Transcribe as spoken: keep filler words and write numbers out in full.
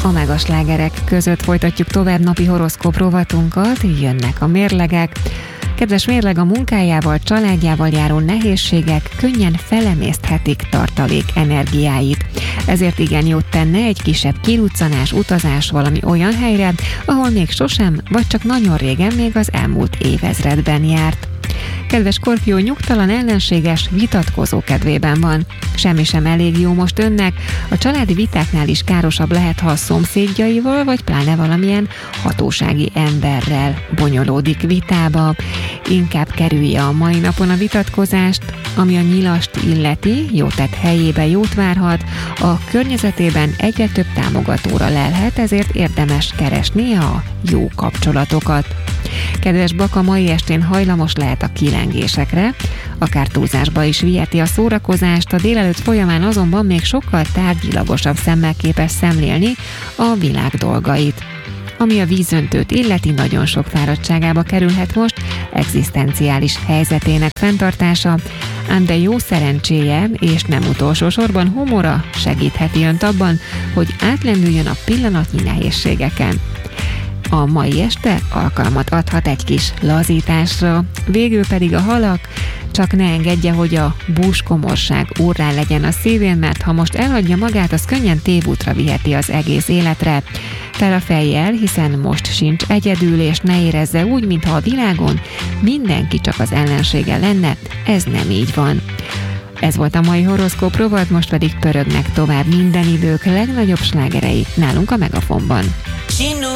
A megaslágerek között folytatjuk tovább napi horoszkóp rovatunkat, jönnek a mérlegek. Kedves mérleg, a munkájával, családjával járó nehézségek könnyen felemészthetik tartalék energiáit. Ezért igen jót tenne egy kisebb kiruccanás, utazás valami olyan helyre, ahol még sosem, vagy csak nagyon régen még az elmúlt évezredben járt. Kedves Skorpió, nyugtalan, ellenséges, vitatkozó kedvében van. Semmi sem elég jó most önnek, a családi vitáknál is károsabb lehet, ha a szomszédjaival, vagy pláne valamilyen hatósági emberrel bonyolódik vitába. Inkább kerülje a mai napon a vitatkozást, ami a nyilast illeti, jó tett helyébe jót várhat, a környezetében egyre több támogatóra lelhet, ezért érdemes keresni a jó kapcsolatokat. Kedves Bak, a mai estén hajlamos lehet a kilengésekre, akár túlzásba is viheti a szórakozást, a délelőtt folyamán azonban még sokkal tárgyilagosabb szemmel képes szemlélni a világ dolgait. Ami a vízöntőt illeti, nagyon sok fáradtságába kerülhet most egzisztenciális helyzetének fenntartása, ám de jó szerencséje és nem utolsó sorban humora segítheti önt abban, hogy átlendüljön a pillanatnyi nehézségeken. A mai este alkalmat adhat egy kis lazításra, végül pedig a halak, csak ne engedje, hogy a búskomorság úrrá legyen a szívén, mert ha most elhagyja magát, az könnyen tévútra viheti az egész életre. Fel a fejjel, hiszen most sincs egyedül, és ne érezze úgy, mintha a világon mindenki csak az ellensége lenne, ez nem így van. Ez volt a mai horoszkóp rovat, most pedig pörögnek tovább minden idők legnagyobb slágerei nálunk a Megafonban.